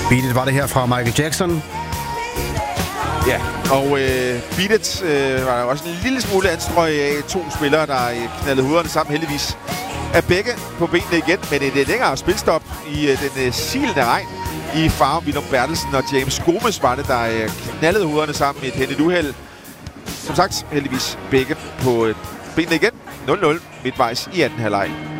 Beat It var det her fra Michael Jackson. Ja, og Beat It var der også en lille smule anstrøg af 2 spillere, der knaldede hovederne sammen. Heldigvis er begge på benene igen, men et længere spilstop i den silende regn i farve. Willum Bertelsen og James Gomes var det, der knaldede hovederne sammen i et hændeligt uheld. Som sagt, heldigvis begge på benene igen. 0-0 midtvejs i anden halvleg.